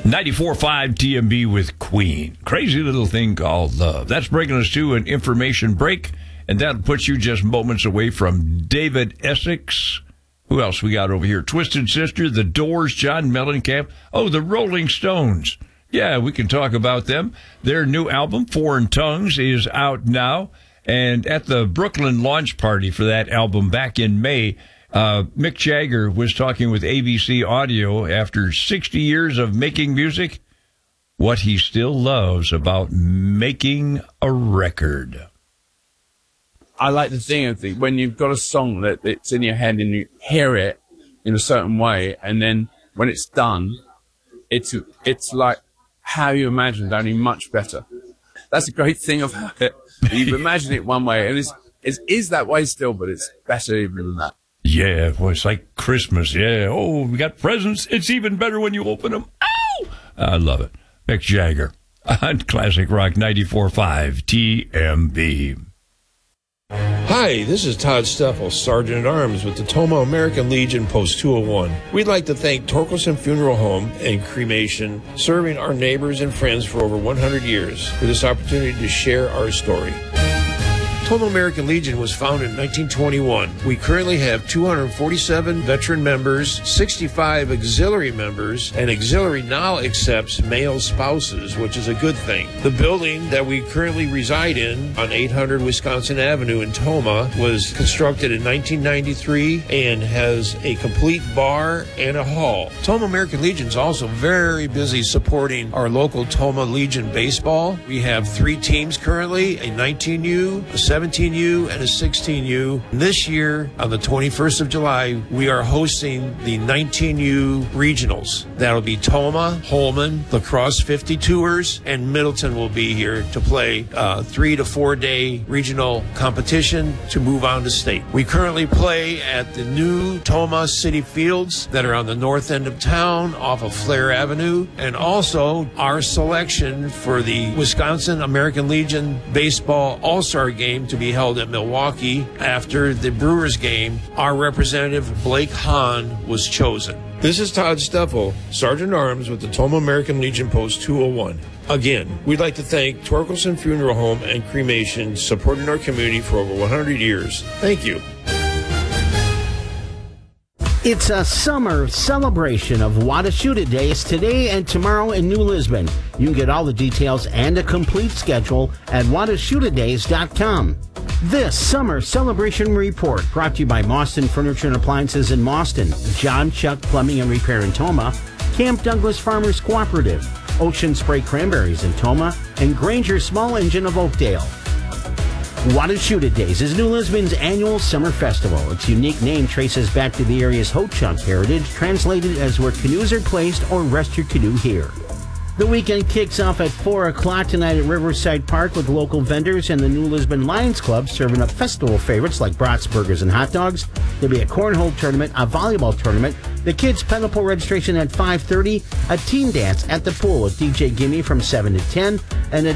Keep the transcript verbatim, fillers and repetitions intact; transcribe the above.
ninety-four point five T M B with Queen. Crazy little thing called love. That's bringing us to an information break, and that'll put you just moments away from David Essex. Who else we got over here? Twisted Sister, The Doors, John Mellencamp. Oh, the Rolling Stones. Yeah, we can talk about them. Their new album, Foreign Tongues, is out now. And at the Brooklyn launch party for that album back in May, uh, Mick Jagger was talking with A B C Audio after sixty years of making music, what he still loves about making a record. I like the thing of the, when you've got a song that it's in your head and you hear it in a certain way, and then when it's done, it's it's like how you imagined, only much better. That's a great thing about it. You imagine it one way, and it's, it is that way still, but it's better even than that. Yeah, well, it's like Christmas. Yeah, oh, we got presents. It's even better when you open them. Ow! I love it. Mick Jagger on Classic Rock ninety-four point five T M B. Hi, this is Todd Steffel, Sergeant at Arms with the Toma American Legion Post two oh one. We'd like to thank Torkelson Funeral Home and Cremation, serving our neighbors and friends for over one hundred years, for this opportunity to share our story. Toma American Legion was founded in nineteen twenty-one. We currently have two hundred forty-seven veteran members, sixty-five auxiliary members, and auxiliary now accepts male spouses, which is a good thing. The building that we currently reside in on eight hundred Wisconsin Avenue in Toma was constructed in nineteen ninety-three and has a complete bar and a hall. Toma American Legion is also very busy supporting our local Toma Legion baseball. We have three teams currently, a nineteen U, a seventeen U, and a sixteen U. This year, on the twenty-first of July, we are hosting the nineteen U regionals. That'll be Toma, Holman, Lacrosse fifty-twoers, and Middleton will be here to play uh, three to four day regional competition to move on to state. We currently play at the new Toma City Fields that are on the north end of town off of Flair Avenue, and also our selection for the Wisconsin American Legion Baseball All-Star Game to be held at Milwaukee after the Brewers game. Our representative, Blake Hahn, was chosen. This is Todd Steffel, Sergeant at Arms with the Toma American Legion Post two oh one. Again, we'd like to thank Torkelson Funeral Home and Cremation, supporting our community for over one hundred years. Thank you. It's a summer celebration of Wada Shoot It Days today and tomorrow in New Lisbon. You can get all the details and a complete schedule at wada shoot it days dot com. This summer celebration report brought to you by Mauston Furniture and Appliances in Mauston, John Chuck Plumbing and Repair in Toma, Camp Douglas Farmers Cooperative, Ocean Spray Cranberries in Toma, and Granger Small Engine of Oakdale. Wada Shoot It Days is New Lisbon's annual summer festival. Its unique name traces back to the area's Ho-Chunk heritage, translated as where canoes are placed or rest your canoe here. The weekend kicks off at four o'clock tonight at Riverside Park with local vendors and the New Lisbon Lions Club serving up festival favorites like brats, burgers, and hot dogs. There'll be a cornhole tournament, a volleyball tournament, the kids' pedal pool registration at five thirty, a team dance at the pool with D J Gimme from seven to ten, and a